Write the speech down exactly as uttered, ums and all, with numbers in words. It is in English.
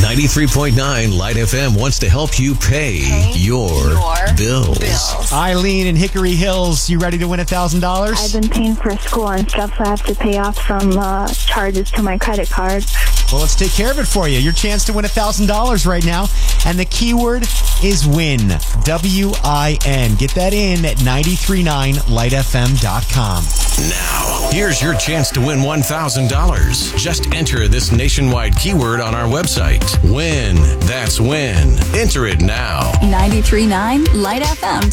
ninety-three point nine Light F M wants to help you pay, pay your, your bills. bills. Eileen in Hickory Hills, you ready to win one thousand dollars? I've been paying for school and stuff, so I have to pay off some uh, charges to my credit card. Well, let's take care of it for you. Your chance to win one thousand dollars right now. And the keyword is win. W I N. Get that in at nine three nine light f m dot com. Now, here's your chance to win one thousand dollars. Just enter this nationwide keyword on our website. Win. That's win. Enter it now. nine three nine light f m dot com.